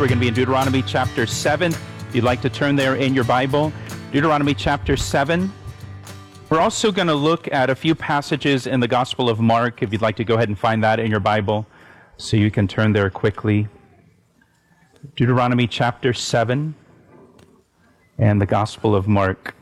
We're going to be in Deuteronomy chapter 7. If you'd like to turn there in your Bible, Deuteronomy chapter 7. We're also going to look at a few passages in the Gospel of Mark, if you'd like to go ahead and find that in your Bible, so you can turn there quickly. Deuteronomy chapter 7 and the Gospel of Mark.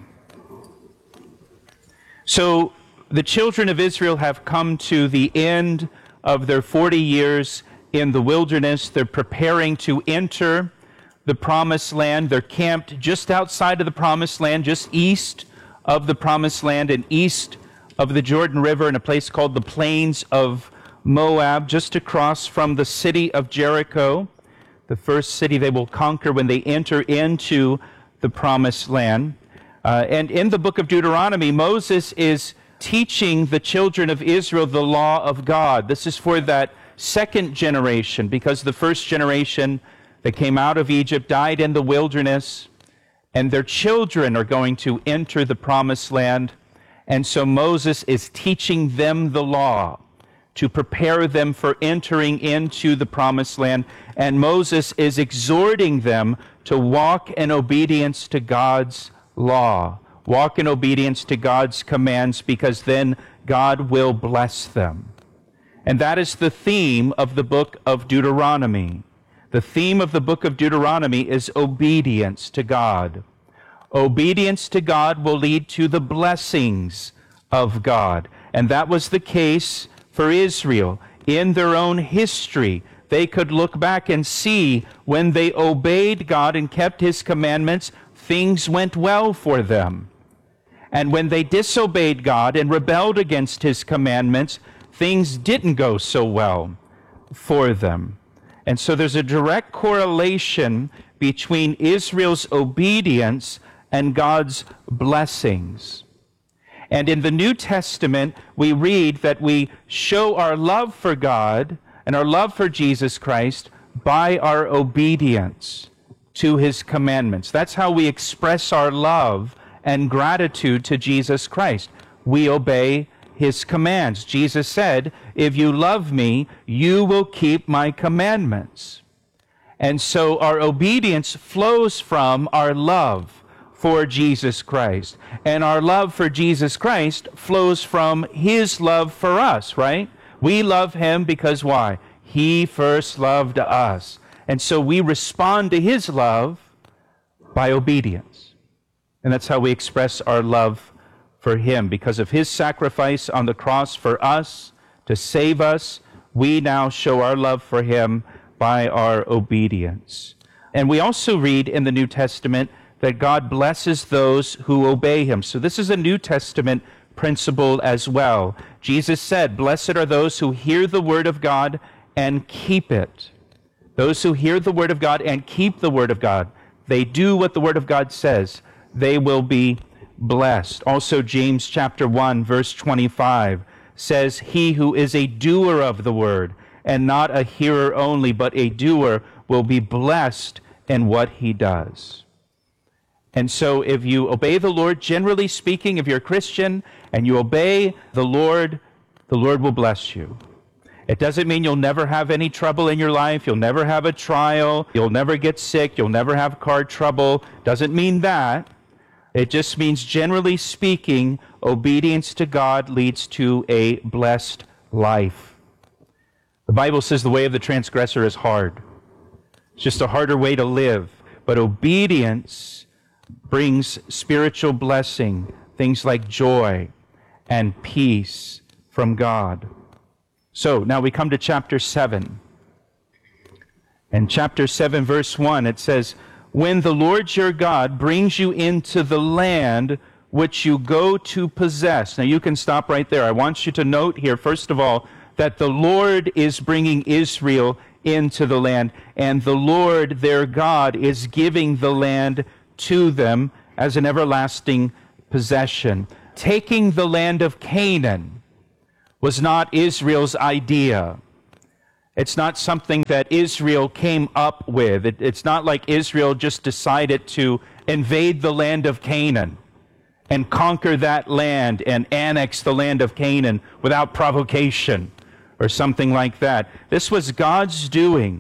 So the children of Israel have come to the end of their 40 years in the wilderness. They're preparing to enter the Promised Land. They're camped just outside of the Promised Land, just east of the Promised Land and east of the Jordan River in a place called the Plains of Moab, just across from the city of Jericho, the first city they will conquer when they enter into the Promised Land. And in the book of Deuteronomy, Moses is teaching the children of Israel the law of God. This is for that second generation, because the first generation that came out of Egypt died in the wilderness, and their children are going to enter the Promised Land. And so Moses is teaching them the law to prepare them for entering into the Promised Land. And Moses is exhorting them to walk in obedience to God's law, walk in obedience to God's commands, because then God will bless them. And that is the theme of the book of Deuteronomy. The theme of the book of Deuteronomy is obedience to God. Obedience to God will lead to the blessings of God. And that was the case for Israel. In their own history, they could look back and see when they obeyed God and kept His commandments, things went well for them. And when they disobeyed God and rebelled against His commandments, things didn't go so well for them. And so there's a direct correlation between Israel's obedience and God's blessings. And in the New Testament, we read that we show our love for God and our love for Jesus Christ by our obedience to His commandments. That's how we express our love and gratitude to Jesus Christ. We obey His commands. Jesus said, "If you love me, you will keep my commandments." And so our obedience flows from our love for Jesus Christ. And our love for Jesus Christ flows from His love for us, right? We love Him because why? He first loved us. And so we respond to His love by obedience. And that's how we express our love for Him. Because of His sacrifice on the cross for us, to save us, we now show our love for Him by our obedience. And we also read in the New Testament that God blesses those who obey Him. So this is a New Testament principle as well. Jesus said, "Blessed are those who hear the word of God and keep it." Those who hear the word of God and keep the word of God, they do what the word of God says, they will be blessed. Also, James chapter 1, verse 25 says, "He who is a doer of the word and not a hearer only, but a doer, will be blessed in what he does." And so if you obey the Lord, generally speaking, if you're a Christian and you obey the Lord will bless you. It doesn't mean you'll never have any trouble in your life, you'll never have a trial, you'll never get sick, you'll never have car trouble. Doesn't mean that. It just means, generally speaking, obedience to God leads to a blessed life. The Bible says the way of the transgressor is hard. It's just a harder way to live. But obedience brings spiritual blessing, things like joy and peace from God. So now we come to chapter 7. In chapter 7, verse 1, it says, "When the Lord your God brings you into the land which you go to possess." Now you can stop right there. I want you to note here, first of all, that the Lord is bringing Israel into the land, and the Lord their God is giving the land to them as an everlasting possession. Taking the land of Canaan was not Israel's idea. It's not something that Israel came up with. It's not like Israel just decided to invade the land of Canaan and conquer that land and annex the land of Canaan without provocation or something like that. This was God's doing.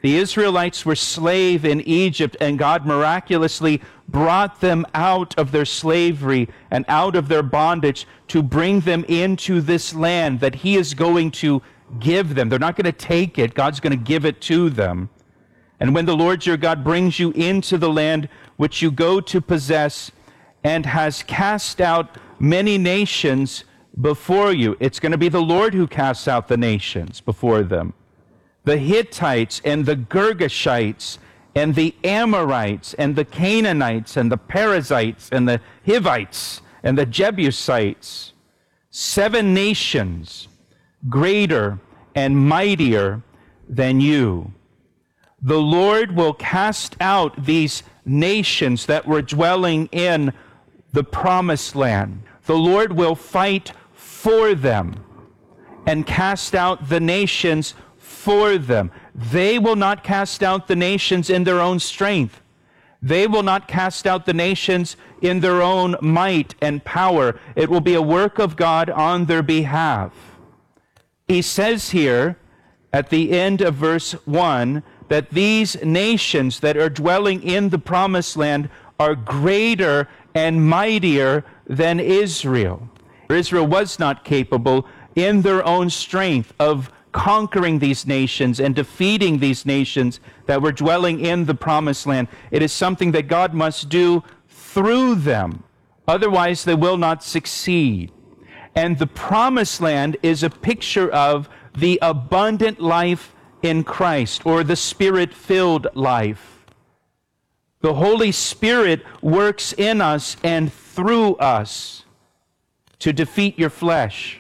The Israelites were slave in Egypt, and God miraculously brought them out of their slavery and out of their bondage to bring them into this land that he is going to give them. They're not going to take it. God's going to give it to them. And when the Lord your God brings you into the land which you go to possess and has cast out many nations before you, it's going to be the Lord who casts out the nations before them. The Hittites and the Girgashites and the Amorites and the Canaanites and the Perizzites and the Hivites and the Jebusites, 7 nations greater and mightier than you. The Lord will cast out these nations that were dwelling in the promised land. The Lord will fight for them and cast out the nations for them. They will not cast out the nations in their own strength. They will not cast out the nations in their own might and power. It will be a work of God on their behalf. He says here at the end of verse 1 that these nations that are dwelling in the promised land are greater and mightier than Israel. Israel was not capable in their own strength of conquering these nations and defeating these nations that were dwelling in the promised land. It is something that God must do through them. Otherwise, they will not succeed. And the promised land is a picture of the abundant life in Christ, or the Spirit-filled life. The Holy Spirit works in us and through us to defeat your flesh,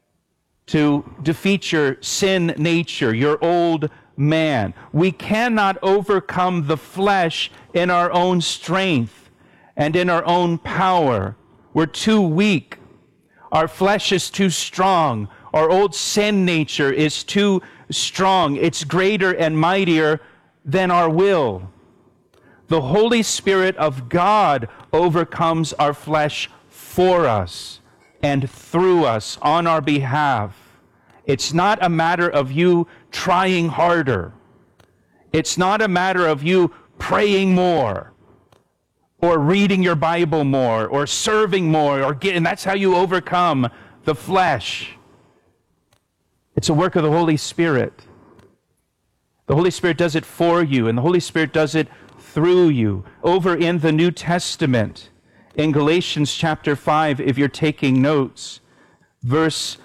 to defeat your sin nature, your old man. We cannot overcome the flesh in our own strength and in our own power. We're too weak. Our flesh is too strong. Our old sin nature is too strong. It's greater and mightier than our will. The Holy Spirit of God overcomes our flesh for us and through us on our behalf. It's not a matter of you trying harder. It's not a matter of you praying more or reading your Bible more or serving more, and that's how you overcome the flesh. It's a work of the Holy Spirit. The Holy Spirit does it for you, and the Holy Spirit does it through you. Over in the New Testament, in Galatians chapter 5, if you're taking notes, verse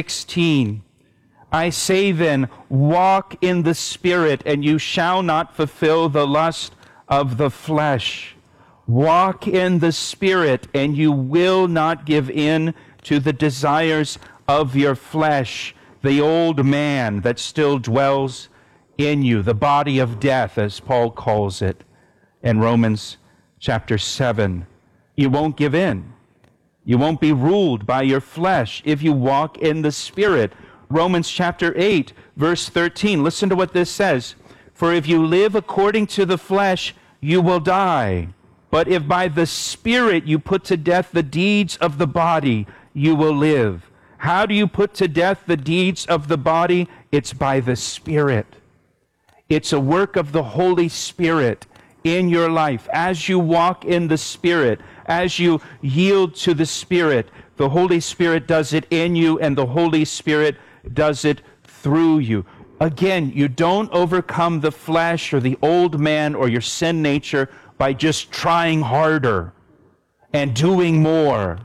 16, I say then, walk in the Spirit, and you shall not fulfill the lust of the flesh. Walk in the Spirit, and you will not give in to the desires of your flesh, the old man that still dwells in you, the body of death, as Paul calls it in Romans chapter 7. You won't give in. You won't be ruled by your flesh if you walk in the Spirit. Romans chapter 8, verse 13. Listen to what this says. For if you live according to the flesh, you will die. But if by the Spirit you put to death the deeds of the body, you will live. How do you put to death the deeds of the body? It's by the Spirit. It's a work of the Holy Spirit in your life. As you walk in the Spirit, as you yield to the Spirit, the Holy Spirit does it in you, and the Holy Spirit does it through you. Again, you don't overcome the flesh or the old man or your sin nature by just trying harder and doing more.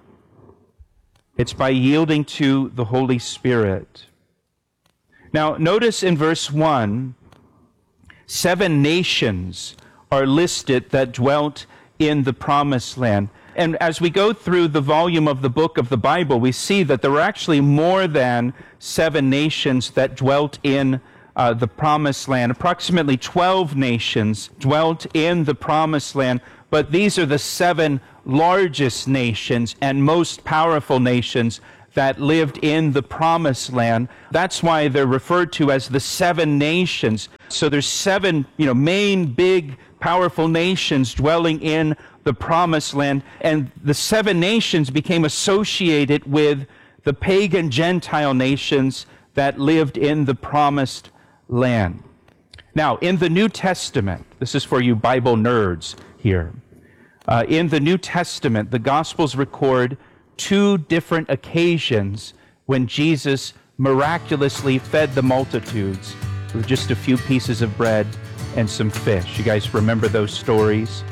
It's by yielding to the Holy Spirit. Now, notice in verse 1, 7 nations are listed that dwelt in the promised land. And as we go through the volume of the book of the Bible, we see that there were actually more than 7 nations that dwelt in the promised land. Approximately 12 nations dwelt in the promised land, but these are the 7 largest nations and most powerful nations that lived in the promised land. That's why they're referred to as the 7 nations. So there's 7, main big powerful nations dwelling in the promised land, and the 7 nations became associated with the pagan Gentile nations that lived in the promised land. Now, in the New Testament, this is for you Bible nerds here. In the New Testament, the Gospels record two different occasions when Jesus miraculously fed the multitudes with just a few pieces of bread and some fish. You guys remember those stories?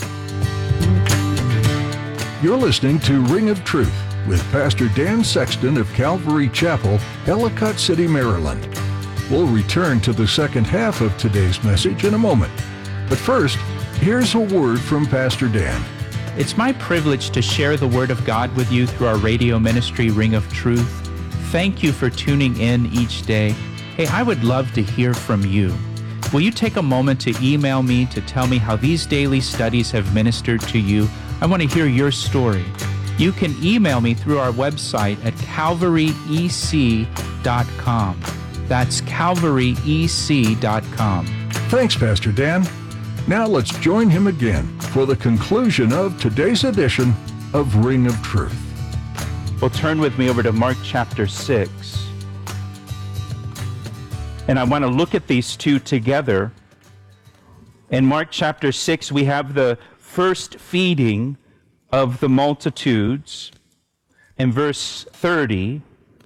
You're listening to Ring of Truth with Pastor Dan Sexton of Calvary Chapel, Ellicott City, Maryland. We'll return to the second half of today's message in a moment. But first, here's a word from Pastor Dan. It's my privilege to share the Word of God with you through our radio ministry, Ring of Truth. Thank you for tuning in each day. Hey, I would love to hear from you. Will you take a moment to email me to tell me how these daily studies have ministered to you? I want to hear your story. You can email me through our website at calvaryec.com. That's calvaryec.com. Thanks, Pastor Dan. Now let's join him again for the conclusion of today's edition of Ring of Truth. Well, turn with me over to Mark chapter 6. And I want to look at these two together. In Mark chapter 6, we have the first feeding of the multitudes. In verse 30,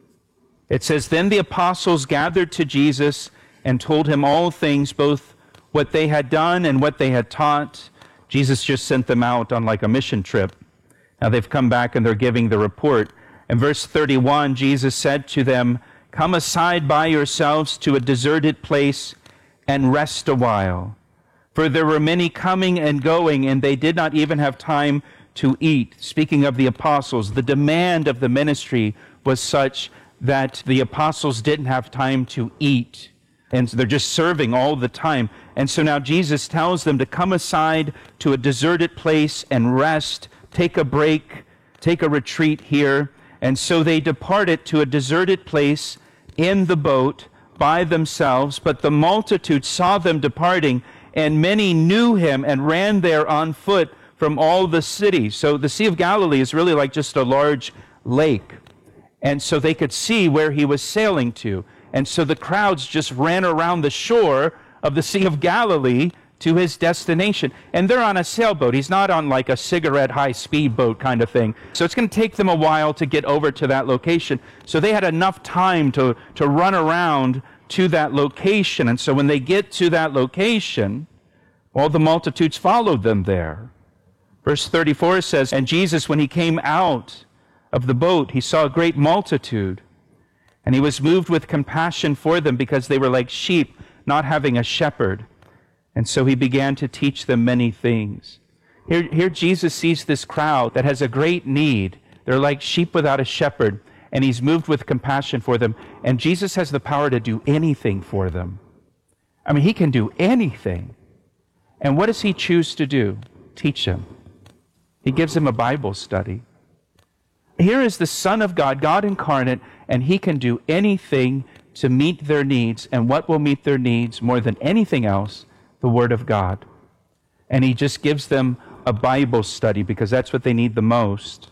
it says, "Then the apostles gathered to Jesus and told him all things, both what they had done and what they had taught." Jesus just sent them out on like a mission trip. Now they've come back and they're giving the report. In verse 31, Jesus said to them, "Come aside by yourselves to a deserted place and rest a while." For there were many coming and going, and they did not even have time to eat. Speaking of the apostles, the demand of the ministry was such that the apostles didn't have time to eat. And so they're just serving all the time. And so now Jesus tells them to come aside to a deserted place and rest, take a break, take a retreat here. And so they departed to a deserted place in the boat by themselves. But the multitude saw them departing, and many knew him and ran there on foot from all the cities. So the Sea of Galilee is really like just a large lake. And so they could see where he was sailing to. And so the crowds just ran around the shore of the Sea of Galilee to his destination. And they're on a sailboat. He's not on like a cigarette high-speed boat kind of thing. So it's going to take them a while to get over to that location. So they had enough time to run around to that location. And so when they get to that location, all the multitudes followed them there. Verse 34 says, "And Jesus, when he came out of the boat, he saw a great multitude, and he was moved with compassion for them because they were like sheep, not having a shepherd. And so he began to teach them many things." Here Jesus sees this crowd that has a great need. They're like sheep without a shepherd, and he's moved with compassion for them. And Jesus has the power to do anything for them. I mean, he can do anything. And what does he choose to do? Teach them. He gives them a Bible study. Here is the Son of God, God incarnate, and he can do anything to meet their needs. And what will meet their needs more than anything else? The Word of God. And he just gives them a Bible study because that's what they need the most.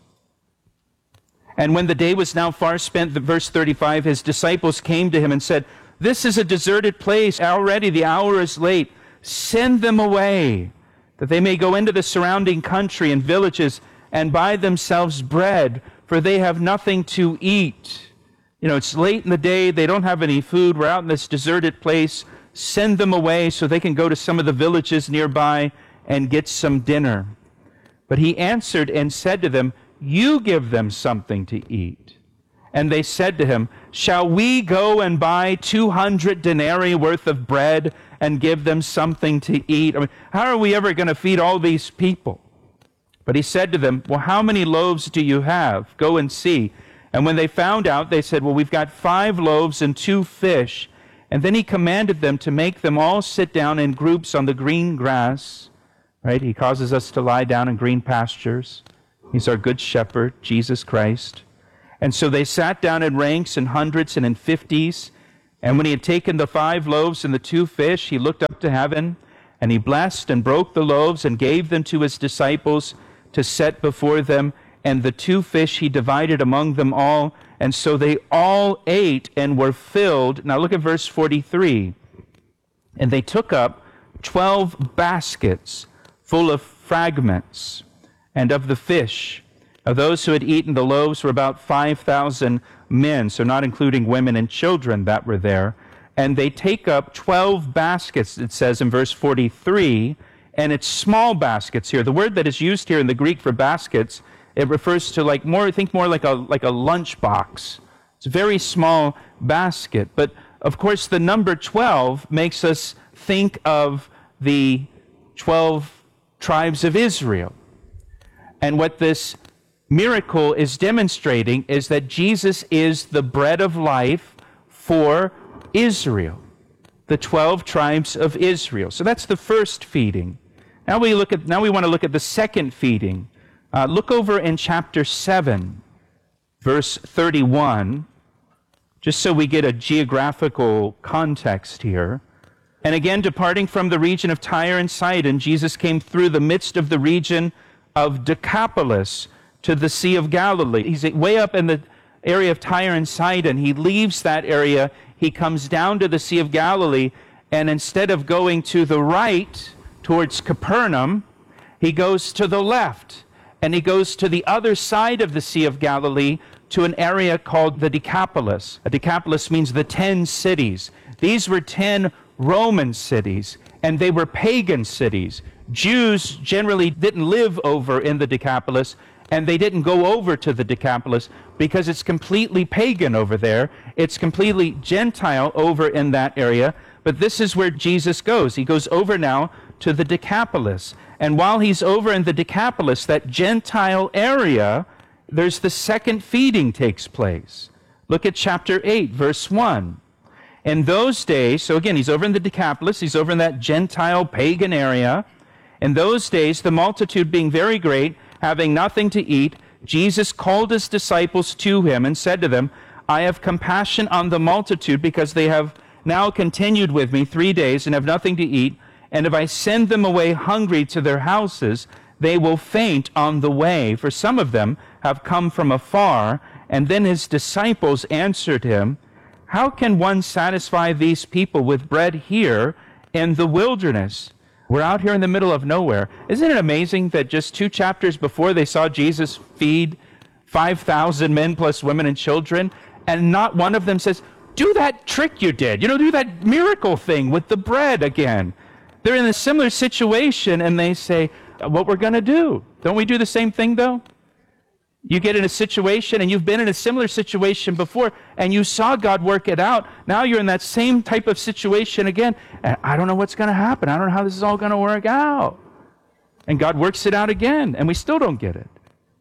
"And when the day was now far spent," verse 35, "his disciples came to him and said, 'This is a deserted place. Already the hour is late. Send them away, that they may go into the surrounding country and villages and buy themselves bread, for they have nothing to eat.'" You know, it's late in the day. They don't have any food. We're out in this deserted place. Send them away so they can go to some of the villages nearby and get some dinner. But he answered and said to them, "You give them something to eat." And they said to him, "Shall we go and buy 200 denarii worth of bread and give them something to eat?" I mean, how are we ever going to feed all these people? But he said to them, "Well, how many loaves do you have? Go and see." And when they found out, they said, "Well, we've got 5 loaves and 2 fish. And then he commanded them to make them all sit down in groups on the green grass. Right? He causes us to lie down in green pastures. He's our good shepherd, Jesus Christ. And so they sat down in ranks in hundreds and in 50s. And when he had taken the 5 loaves and the 2 fish, he looked up to heaven, and he blessed and broke the loaves and gave them to his disciples to set before them. And the 2 fish he divided among them all. And so they all ate and were filled. Now look at verse 43. And they took up 12 baskets full of fragments and of the fish. Of those who had eaten the loaves were about 5,000 men, so not including women and children that were there. And they take up 12 baskets, it says in verse 43, and it's small baskets here. The word that is used here in the Greek for baskets, it refers to like more like a lunch box. It's a very small basket. But of course, the number 12 makes us think of the 12 tribes of Israel. And what this miracle is demonstrating is that Jesus is the bread of life for Israel, the 12 tribes of Israel. So that's the first feeding. Now we want to look at the second feeding. Look over in chapter 7, verse 31, just so we get a geographical context here. And again, departing from the region of Tyre and Sidon, Jesus came through the midst of the region of Decapolis to the Sea of Galilee. He's way up in the area of Tyre and Sidon. He leaves that area. He comes down to the Sea of Galilee, and instead of going to the right towards Capernaum, he goes to the left, and he goes to the other side of the Sea of Galilee to an area called the Decapolis. A Decapolis means the 10 cities. These were 10 Roman cities, and they were pagan cities. Jews generally didn't live over in the Decapolis, and they didn't go over to the Decapolis because it's completely pagan over there. It's completely Gentile over in that area. But this is where Jesus goes. He goes over now to the Decapolis. And while he's over in the Decapolis, that Gentile area, there's the second feeding takes place. Look at chapter 8, verse 1. In those days, so again, he's over in the Decapolis, he's over in that Gentile pagan area. In those days, the multitude being very great, having nothing to eat, Jesus called his disciples to him and said to them, I have compassion on the multitude because they have now continued with me 3 days and have nothing to eat. And if I send them away hungry to their houses, they will faint on the way, for some of them have come from afar. And then his disciples answered him, how can one satisfy these people with bread here in the wilderness? We're out here in the middle of nowhere. Isn't it amazing that just 2 chapters before they saw Jesus feed 5,000 men plus women and children, and not one of them says, do that trick you did, do that miracle thing with the bread again. They're in a similar situation, and they say, what we're going to do. Don't we do the same thing, though? You get in a situation, and you've been in a similar situation before, and you saw God work it out. Now you're in that same type of situation again, and I don't know what's going to happen. I don't know how this is all going to work out. And God works it out again, and we still don't get it.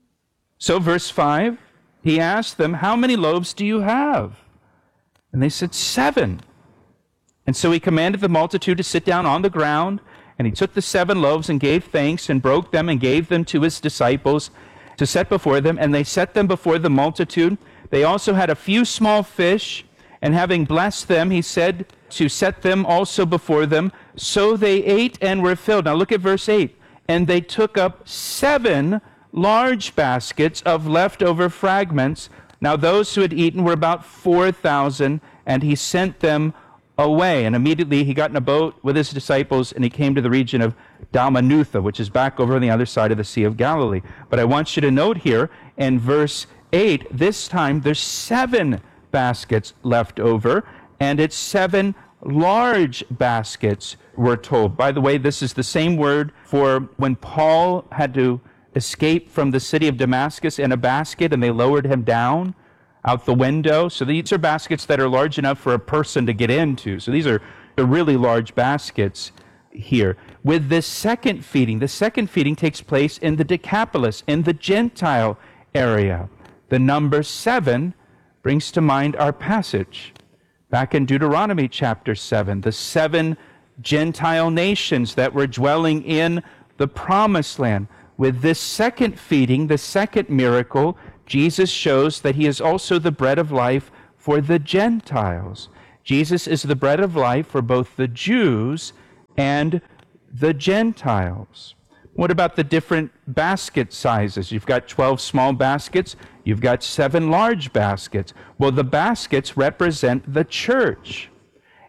So verse 5, he asked them, how many loaves do you have? And they said, 7. And so he commanded the multitude to sit down on the ground, and he took the 7 loaves and gave thanks and broke them and gave them to his disciples to set before them, and they set them before the multitude. They also had a few small fish, and having blessed them, he said to set them also before them. So they ate and were filled. Now look at verse 8. And they took up 7 large baskets of leftover fragments. Now those who had eaten were about 4,000, and he sent them away. And immediately he got in a boat with his disciples, and he came to the region of Dalmanutha, which is back over on the other side of the Sea of Galilee. But I want you to note here in verse 8, this time there's 7 baskets left over, and it's 7 large baskets, we're told. By the way, this is the same word for when Paul had to escape from the city of Damascus in a basket, and they lowered him down out the window. So these are baskets that are large enough for a person to get into. So these are the really large baskets here. With this second feeding, the second feeding takes place in the Decapolis, in the Gentile area. The number 7 brings to mind our passage back in Deuteronomy chapter 7, the 7 Gentile nations that were dwelling in the promised land. With this second feeding, the second miracle, Jesus shows that he is also the bread of life for the Gentiles. Jesus is the bread of life for both the Jews and the Gentiles. What about the different basket sizes? You've got 12 small baskets. You've got 7 large baskets. Well, the baskets represent the church.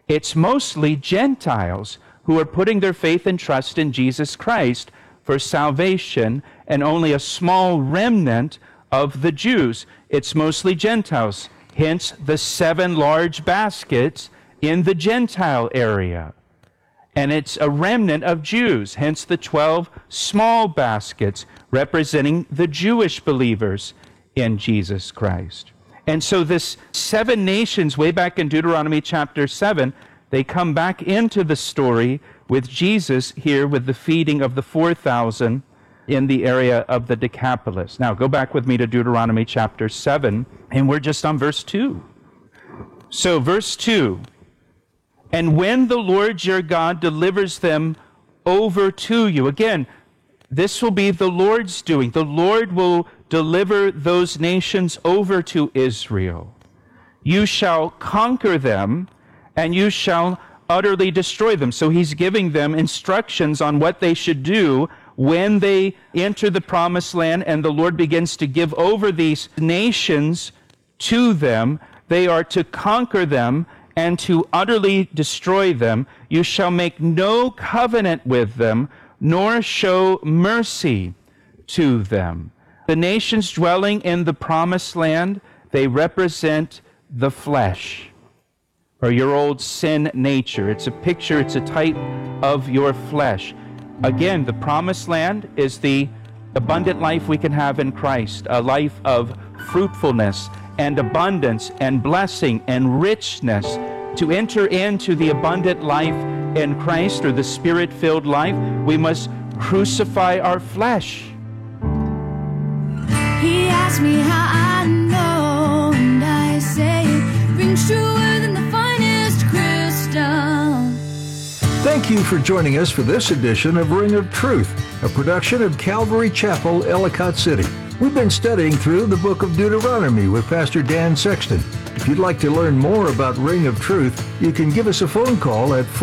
It's mostly Gentiles who are putting their faith and trust in Jesus Christ for salvation, and only a small remnant of the Jews. It's mostly Gentiles, hence the 7 large baskets in the Gentile area. And it's a remnant of Jews, hence the 12 small baskets representing the Jewish believers in Jesus Christ. And so this 7 nations, way back in Deuteronomy chapter 7, they come back into the story with Jesus here with the feeding of the 4,000 in the area of the Decapolis. Now, go back with me to Deuteronomy chapter 7, and we're just on verse 2. So, verse 2, and when the Lord your God delivers them over to you, again, this will be the Lord's doing. The Lord will deliver those nations over to Israel. You shall conquer them, and you shall utterly destroy them. So he's giving them instructions on what they should do when they enter the promised land and the Lord begins to give over these nations to them. They are to conquer them and to utterly destroy them. You shall make no covenant with them, nor show mercy to them. The nations dwelling in the promised land, they represent the flesh, or your old sin nature. It's a picture, it's a type of your flesh. Again, the promised land is the abundant life we can have in Christ, a life of fruitfulness and abundance and blessing and richness. To enter into the abundant life in Christ, or the Spirit-filled life, we must crucify our flesh. He asked me how I know, and I say it rings truer than the finest crystal. Thank you for joining us for this edition of Ring of Truth, a production of Calvary Chapel, Ellicott City. We've been studying through the book of Deuteronomy with Pastor Dan Sexton. If you'd like to learn more about Ring of Truth, you can give us a phone call at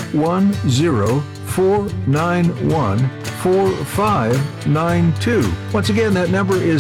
410-491-4592. Once again, that number is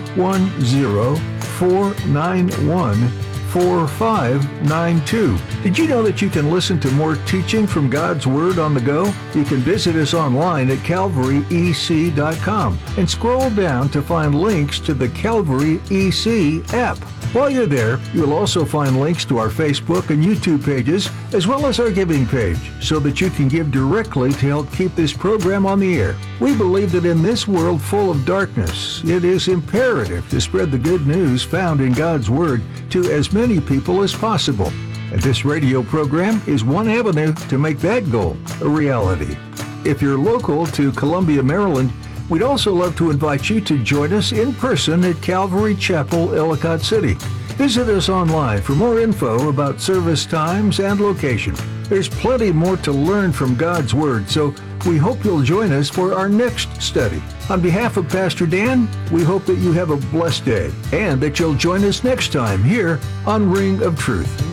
410-491-4592. Did you know that you can listen to more teaching from God's Word on the go? You can visit us online at calvaryec.com and scroll down to find links to the Calvary EC app. While you're there, you'll also find links to our Facebook and YouTube pages, as well as our giving page, so that you can give directly to help keep this program on the air. We believe that in this world full of darkness, it is imperative to spread the good news found in God's Word to as many people as possible. And this radio program is one avenue to make that goal a reality. If you're local to Columbia, Maryland, we'd also love to invite you to join us in person at Calvary Chapel, Ellicott City. Visit us online for more info about service times and location. There's plenty more to learn from God's Word, so we hope you'll join us for our next study. On behalf of Pastor Dan, we hope that you have a blessed day and that you'll join us next time here on Ring of Truth.